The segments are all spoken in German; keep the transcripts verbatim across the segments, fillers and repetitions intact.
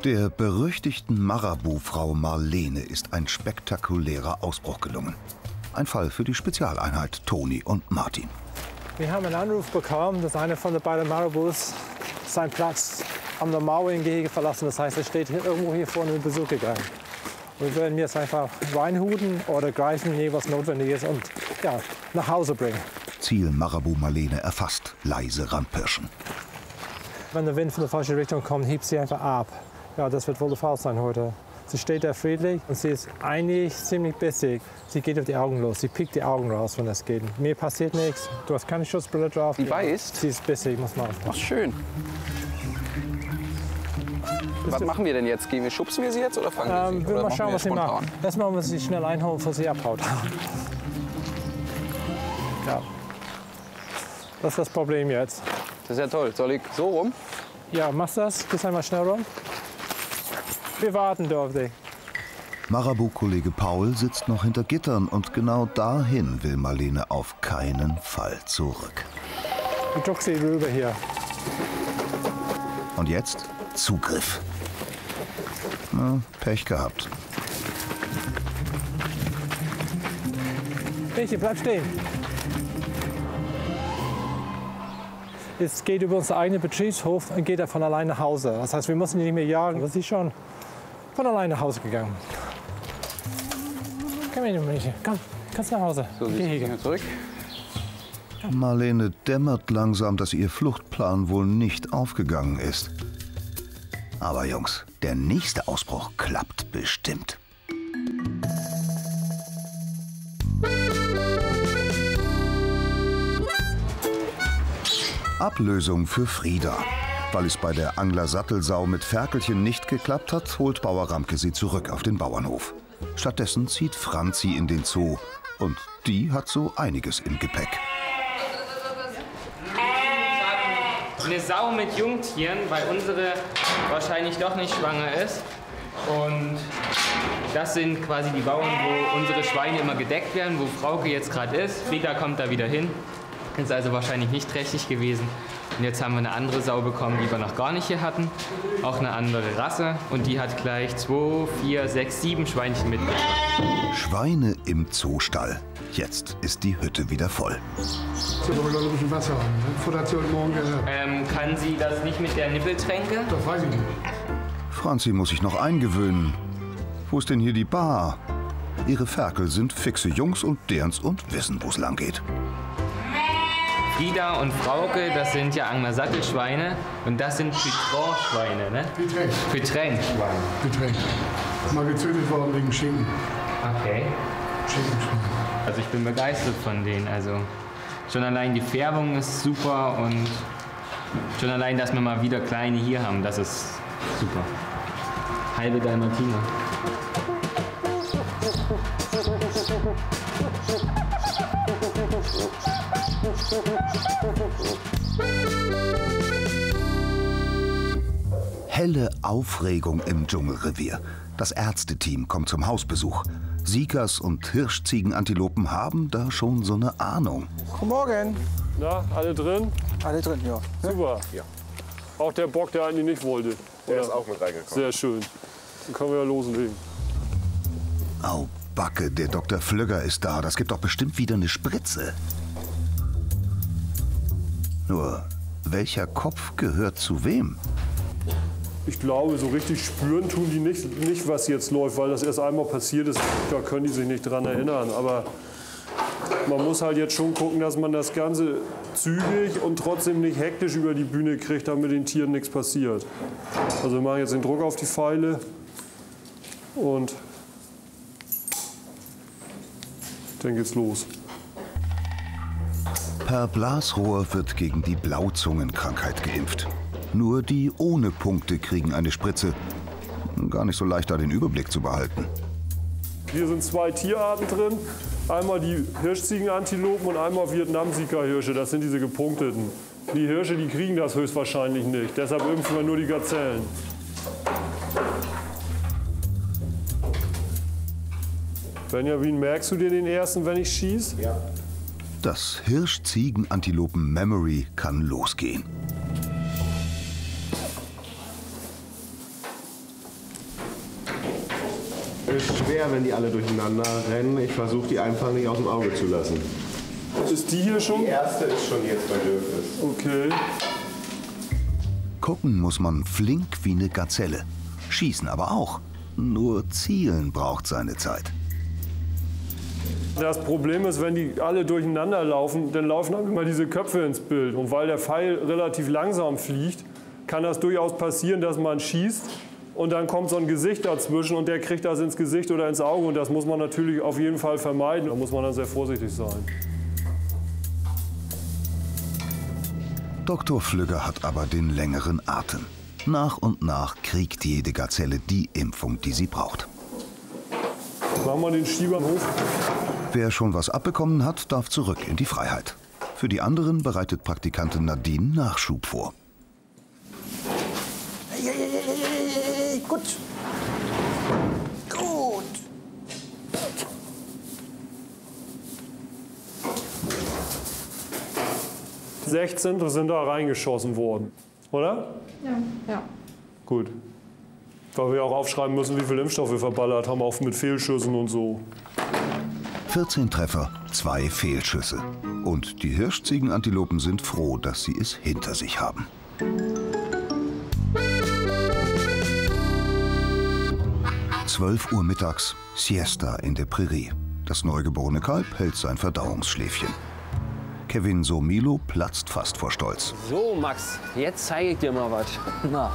Der berüchtigten Marabu-Frau Marlene ist ein spektakulärer Ausbruch gelungen. Ein Fall für die Spezialeinheit Toni und Martin. Wir haben einen Anruf bekommen, dass einer von den beiden Marabus seinen Platz am Mauern-Gehege verlassen. Das heißt, er steht hier, irgendwo hier vorne in Besuch gegangen. Wir werden jetzt einfach reinhuten oder greifen, je was notwendig ist, und ja, nach Hause bringen. Ziel Marabu Marlene erfasst, leise ranpirschen. Wenn der Wind von der falschen Richtung kommt, hebt sie einfach ab. Ja, das wird wohl der Fall sein heute. Sie steht da friedlich und sie ist eigentlich ziemlich bissig. Sie geht auf die Augen los, sie pickt die Augen raus, wenn das geht. Mir passiert nichts, du hast keine Schutzbrille drauf. Die beißt? Sie ist bissig, muss man aufpassen. Ach, schön. Was machen wir denn jetzt? Gehen wir, schubsen wir sie jetzt oder fangen wir ähm, sie? Wir oder mal schauen, wir was sie spontan? machen. Erstmal müssen wir sie schnell einholen, bevor sie abhaut. Ja. Das ist das Problem jetzt. Das ist ja toll. Soll ich so rum? Ja, machst das? Gehst einmal schnell rum. Wir warten da auf dich. Marabu-Kollege Paul sitzt noch hinter Gittern und genau dahin will Marlene auf keinen Fall zurück. Ich drück sie rüber hier. Und jetzt Zugriff. Na, Pech gehabt. Mädchen, bleib stehen. Es geht über unseren eigenen Betriebshof und geht er von alleine nach Hause. Das heißt, wir müssen ihn nicht mehr jagen. Aber sie ist schon von alleine nach Hause gegangen. Komm her, Mädchen. Komm, kannst nach Hause. So, sie Geh gehen zurück. Marlene dämmert langsam, dass ihr Fluchtplan wohl nicht aufgegangen ist. Aber Jungs, der nächste Ausbruch klappt bestimmt. Ablösung für Frieda. Weil es bei der Angler-Sattelsau mit Ferkelchen nicht geklappt hat, holt Bauer Ramke sie zurück auf den Bauernhof. Stattdessen zieht Franzi in den Zoo. Und die hat so einiges im Gepäck. Eine Sau mit Jungtieren, weil unsere wahrscheinlich doch nicht schwanger ist. Und das sind quasi die Bauern, wo unsere Schweine immer gedeckt werden, wo Frauke jetzt gerade ist. Frieda kommt da wieder hin. Ist also wahrscheinlich nicht trächtig gewesen. Und jetzt haben wir eine andere Sau bekommen, die wir noch gar nicht hier hatten. Auch eine andere Rasse. Und die hat gleich zwei, vier, sechs, sieben Schweinchen mitgebracht. Schweine im Zoostall. Jetzt ist die Hütte wieder voll. So, wir noch ein bisschen Wasser haben. Ne? Futter hat sie heute Morgen gehört. Ähm, kann sie das nicht mit der Nippeltränke? Das weiß ich nicht. Franzi muss sich noch eingewöhnen. Wo ist denn hier die Bar? Ihre Ferkel sind fixe Jungs und derens und wissen, wo es lang geht. Frieda und Frauke, das sind ja Angler-Sattelschweine und das sind Pütron-Schweine, ne? Getränk. Pütren-Schweine. Getränk. Mal gezüchtet worden wegen Schinken. Okay. Schinkenschweine. Also ich bin begeistert von denen. Also schon allein die Färbung ist super und schon allein, dass wir mal wieder kleine hier haben, das ist super. Halbe Dalmatiner. Helle Aufregung im Dschungelrevier. Das Ärzteteam kommt zum Hausbesuch. Sikas und Hirschziegenantilopen haben da schon so eine Ahnung. Guten Morgen. Na, alle drin? Alle drin, ja. Super. Ja. Auch der Bock, der eigentlich nicht wollte. Der ist auch mit reingekommen. Sehr schön. Dann können wir ja loslegen. Au Backe, der Doktor Flügger ist da. Das gibt doch bestimmt wieder eine Spritze. Nur, welcher Kopf gehört zu wem? Ich glaube, so richtig spüren tun die nicht, nicht, was jetzt läuft, weil das erst einmal passiert ist. Da können die sich nicht dran erinnern. Aber man muss halt jetzt schon gucken, dass man das Ganze zügig und trotzdem nicht hektisch über die Bühne kriegt, damit den Tieren nichts passiert. Also wir machen jetzt den Druck auf die Pfeile und dann geht's los. Per Blasrohr wird gegen die Blauzungenkrankheit geimpft. Nur die ohne Punkte kriegen eine Spritze. Gar nicht so leicht, da den Überblick zu behalten. Hier sind zwei Tierarten drin. Einmal die Hirschziegenantilopen und einmal Vietnam-Sika-Hirsche. Das sind diese gepunkteten. Die Hirsche, die kriegen das höchstwahrscheinlich nicht. Deshalb impfen wir nur die Gazellen. Benjamin, merkst du dir den ersten, wenn ich schieße? Ja. Das Hirsch-Ziegen-Antilopen-Memory kann losgehen. Ist schwer, wenn die alle durcheinander rennen. Ich versuche die einfach nicht aus dem Auge zu lassen. Ist die hier schon? Die erste ist schon jetzt bei Dürfnis. Okay. Gucken muss man flink wie eine Gazelle. Schießen aber auch. Nur zielen braucht seine Zeit. Das Problem ist, wenn die alle durcheinander laufen, dann laufen dann immer diese Köpfe ins Bild. Und weil der Pfeil relativ langsam fliegt, kann das durchaus passieren, dass man schießt und dann kommt so ein Gesicht dazwischen und der kriegt das ins Gesicht oder ins Auge. Und das muss man natürlich auf jeden Fall vermeiden. Da muss man dann sehr vorsichtig sein. Doktor Flügger hat aber den längeren Atem. Nach und nach kriegt jede Gazelle die Impfung, die sie braucht. Machen wir den Schieber hoch. Wer schon was abbekommen hat, darf zurück in die Freiheit. Für die anderen bereitet Praktikantin Nadine Nachschub vor. Hey, hey, hey, hey, hey, gut. Gut. sechzehn sind da reingeschossen worden, oder? Ja. Ja. Gut. Weil wir auch aufschreiben müssen, wie viel Impfstoff wir verballert haben, auch mit Fehlschüssen und so. vierzehn Treffer, zwei Fehlschüsse. Und die Hirschziegenantilopen sind froh, dass sie es hinter sich haben. zwölf Uhr mittags, Siesta in der Prärie. Das neugeborene Kalb hält sein Verdauungsschläfchen. Kevin Somilo platzt fast vor Stolz. So, Max, jetzt zeige ich dir mal was. Na.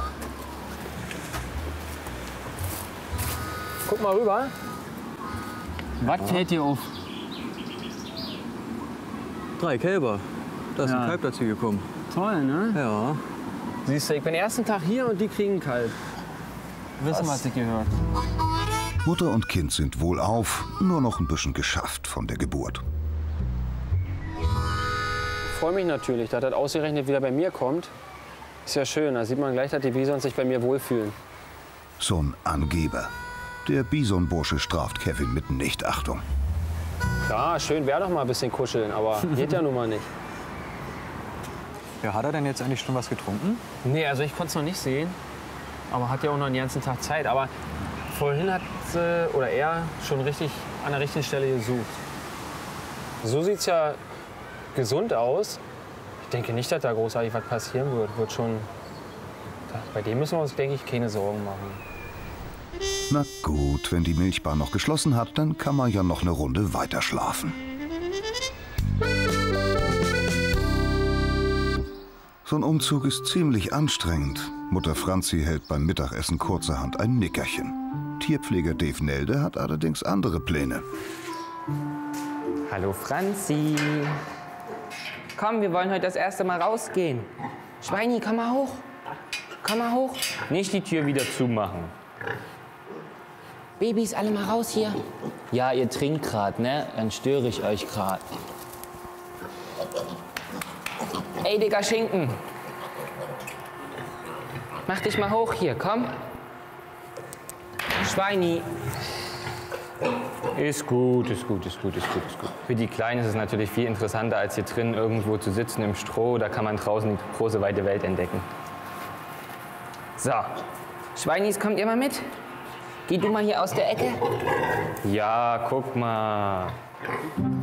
Guck mal rüber. Was fällt dir auf? Drei Kälber. Da ist Ja. ein Kalb dazu gekommen. Toll, ne? Ja. Siehst du, ich bin den ersten Tag hier und die kriegen einen Kalb. Wissen, was ich gehört. Mutter und Kind sind wohlauf, nur noch ein bisschen geschafft von der Geburt. Ich freue mich natürlich, dass das ausgerechnet wieder bei mir kommt. Ist ja schön, da sieht man gleich, dass die Bisons sich bei mir wohlfühlen. So ein Angeber. Der Bisonbursche straft Kevin mit Nichtachtung. Ja, schön wäre doch mal ein bisschen kuscheln, aber geht ja nun mal nicht. Ja, hat er denn jetzt eigentlich schon was getrunken? Nee, also ich konnte es noch nicht sehen. Aber hat ja auch noch den ganzen Tag Zeit. Aber vorhin hat sie, oder er, schon richtig an der richtigen Stelle gesucht. So sieht es ja gesund aus. Ich denke nicht, dass da großartig was passieren wird. Wird schon, bei dem müssen wir uns, denke ich, keine Sorgen machen. Na gut, wenn die Milchbahn noch geschlossen hat, dann kann man ja noch eine Runde weiter schlafen. So ein Umzug ist ziemlich anstrengend. Mutter Franzi hält beim Mittagessen kurzerhand ein Nickerchen. Tierpfleger Dave Nelde hat allerdings andere Pläne. Hallo Franzi. Komm, wir wollen heute das erste Mal rausgehen. Schweini, komm mal hoch. Komm mal hoch. Nicht die Tür wieder zumachen. Babys, alle mal raus hier. Ja, ihr trinkt gerade, ne? Dann störe ich euch gerade. Ey, Digga, Schinken. Mach dich mal hoch hier, komm. Schweini. Ist gut, ist gut, ist gut, ist gut, ist gut. Für die Kleinen ist es natürlich viel interessanter, als hier drin irgendwo zu sitzen im Stroh. Da kann man draußen die große, weite Welt entdecken. So. Schweinis, kommt ihr mal mit? Geh du mal hier aus der Ecke. Ja, guck mal.